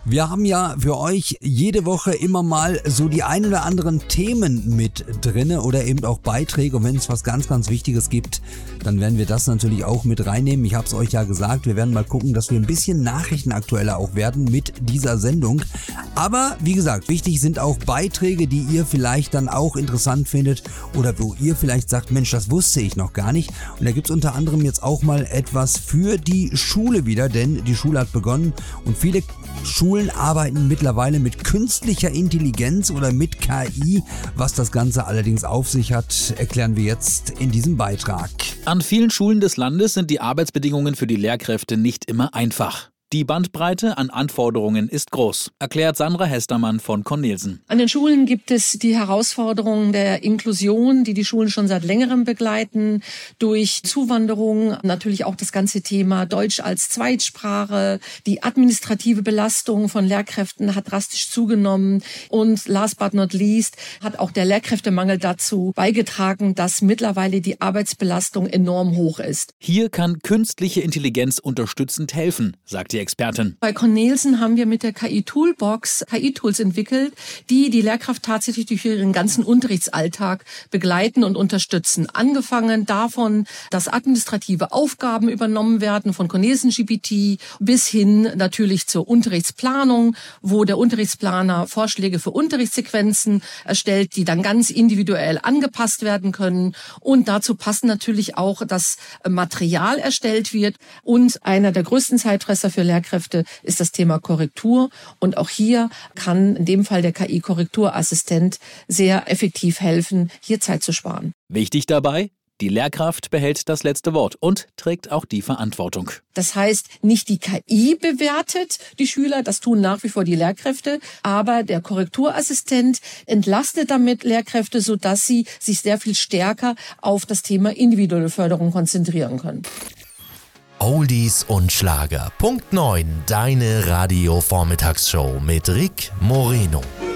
Wir haben ja für euch jede Woche immer mal so die ein oder anderen Themen mit drinne oder eben auch Beiträge. Und wenn es was ganz, ganz Wichtiges gibt, dann werden wir das natürlich auch mit reinnehmen. Ich habe es euch ja gesagt, wir werden mal gucken, dass wir ein bisschen nachrichtenaktueller auch werden mit dieser Sendung. Aber wie gesagt, wichtig sind auch Beiträge, die ihr vielleicht dann auch interessant findet oder wo ihr vielleicht sagt, Mensch, das wusste ich noch gar nicht. Und da gibt es unter anderem jetzt auch mal etwas für die Schule wieder, denn die Schule hat begonnen und viele Schulen arbeiten mittlerweile mit künstlicher Intelligenz oder mit KI. Was das Ganze allerdings auf sich hat, erklären wir jetzt in diesem Beitrag. An vielen Schulen des Landes sind die Arbeitsbedingungen für die Lehrkräfte nicht immer einfach. Die Bandbreite an Anforderungen ist groß, erklärt Sandra Hestermann von Cornelsen. An den Schulen gibt es die Herausforderungen der Inklusion, die Schulen schon seit längerem begleiten, durch Zuwanderung, natürlich auch das ganze Thema Deutsch als Zweitsprache. Die administrative Belastung von Lehrkräften hat drastisch zugenommen und last but not least hat auch der Lehrkräftemangel dazu beigetragen, dass mittlerweile die Arbeitsbelastung enorm hoch ist. Hier kann künstliche Intelligenz unterstützend helfen, sagt die Expertin. Bei Cornelsen haben wir mit der KI-Toolbox KI-Tools entwickelt, die Lehrkraft tatsächlich durch ihren ganzen Unterrichtsalltag begleiten und unterstützen. Angefangen davon, dass administrative Aufgaben übernommen werden von Cornelsen GPT bis hin natürlich zur Unterrichtsplanung, wo der Unterrichtsplaner Vorschläge für Unterrichtssequenzen erstellt, die dann ganz individuell angepasst werden können. Und dazu passen natürlich auch, dass Material erstellt wird. Und einer der größten Zeitfresser für Lehrkräfte ist das Thema Korrektur. Und auch hier kann in dem Fall der KI-Korrekturassistent sehr effektiv helfen, hier Zeit zu sparen. Wichtig dabei: Die Lehrkraft behält das letzte Wort und trägt auch die Verantwortung. Das heißt, nicht die KI bewertet die Schüler, das tun nach wie vor die Lehrkräfte, aber der Korrekturassistent entlastet damit Lehrkräfte, sodass sie sich sehr viel stärker auf das Thema individuelle Förderung konzentrieren können. Oldies und Schlager. Punkt 9, deine Radio-Vormittagsshow mit Rick Moreno.